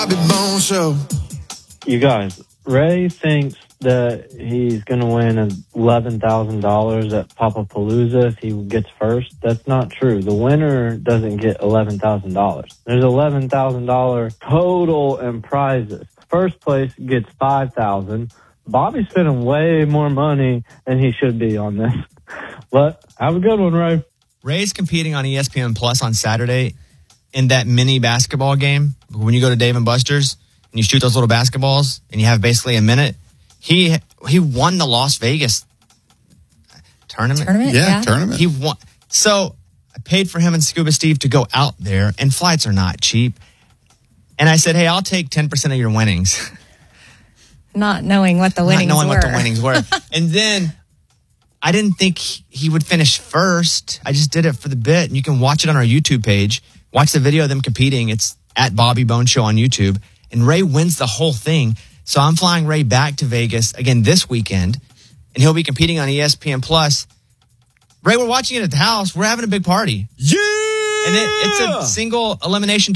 Bobby Bones Show. You guys, Ray thinks that he's going to win $11,000 at Papapalooza if he gets first. That's not true. The winner doesn't get $11,000. There's $11,000 total in prizes. First place gets $5,000. Bobby's spending way more money than he should be on this. But have a good one, Ray. Ray's competing on ESPN Plus on Saturday in that mini basketball game. When you go to Dave & Buster's and you shoot those little basketballs and you have basically a minute, he won the Las Vegas tournament. Yeah, tournament. He won. So I paid for him and Scuba Steve to go out there, and flights are not cheap. And I said, hey, I'll take 10% of your winnings. Not knowing what the winnings were. And then I didn't think he would finish first. I just did it for the bit. And you can watch it on our YouTube page. Watch the video of them competing. It's at Bobby Bones Show on YouTube. And Ray wins the whole thing. So I'm flying Ray back to Vegas again this weekend. And he'll be competing on ESPN Plus. Ray, we're watching it at the house. We're having a big party. Yeah! And it's a single elimination